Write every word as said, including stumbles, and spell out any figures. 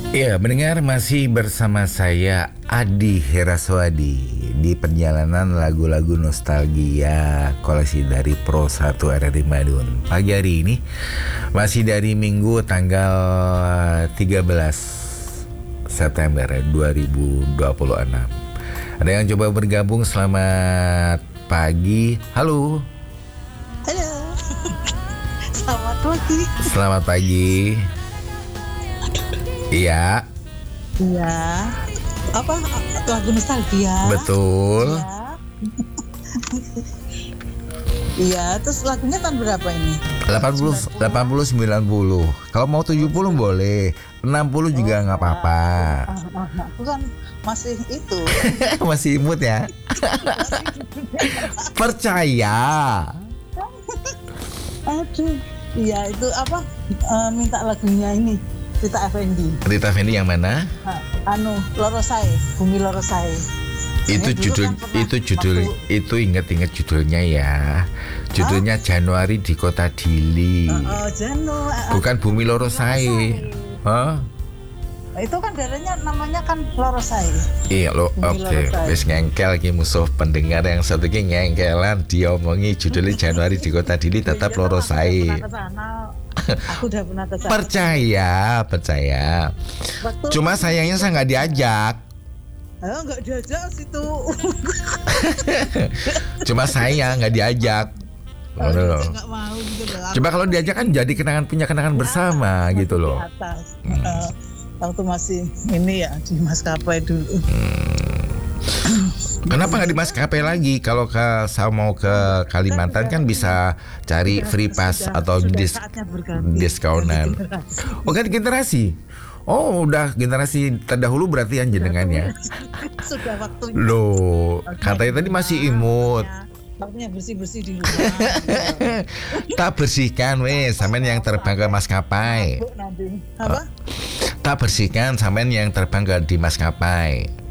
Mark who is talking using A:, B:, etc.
A: Ya, mendengar masih bersama saya Adi Heraswadi di perjalanan lagu-lagu nostalgia koleksi dari Pro satu R R I Madiun. Pagi hari ini masih dari Minggu tanggal tiga belas September dua ribu dua puluh enam. Ada yang coba bergabung, selamat pagi. Halo.
B: Halo. Selamat pagi.
A: Selamat pagi. Iya.
B: Iya. Apa lagu nostalgia?
A: Betul.
B: Iya. Iya, terus lagunya tahun berapa ini?
A: delapan puluh, delapan puluh, sembilan puluh. Kalau mau tujuh puluh boleh, enam puluh juga nggak
B: oh,
A: apa-apa.
B: Aku kan masih itu.
A: Masih imut ya. Percaya.
B: Aduh. Iya, itu apa? Uh, minta lagunya ini. Rita Effendy.
A: Rita Effendy yang mana?
B: Anu, Lorosai, Bumi Lorosai.
A: Itu judul, kan itu judul, waktu... itu inget-inget judulnya ya. Judulnya huh? Januari di Kota Dili.
B: Oh, oh, Janu.
A: Bukan Bumi Lorosai. Hah?
B: Itu kan daerahnya namanya kan Lorosai.
A: Iya lo, oke. Okay. Wis ngengkel ki musuh pendengar yang satu ki ngengkelan diomongi judulnya Januari di Kota Dili tetap Lorosai.
B: Aku udah pernah kesana.
A: Percaya, percaya. Betul. Cuma sayangnya saya nggak diajak.
B: Oh, nggak diajak situ.
A: Cuma saya nggak diajak.
B: Oh, loh. Mau, gitu loh.
A: Coba kalau diajak kan jadi kenangan, punya kenangan ya, bersama gitu loh.
B: Di atas. Hmm. Uh, waktu masih ini ya di maskapai dulu. Hmm.
A: Kenapa nggak di maskapai lagi? Kalau ke saya mau ke Kalimantan kan bisa cari free pass sudah, atau sudah dis, diskonan. Oh kan generasi. Oh udah generasi terdahulu berarti yang jenengannya.
B: Sudah waktunya.
A: Loh, katanya tadi masih imut.
B: Waktunya bersih-bersih di rumah.
A: Tak bersihkan weh, sampean yang terbang ke maskapai.
B: Apa?
A: Tak bersihkan sampean yang terbang ke di maskapai.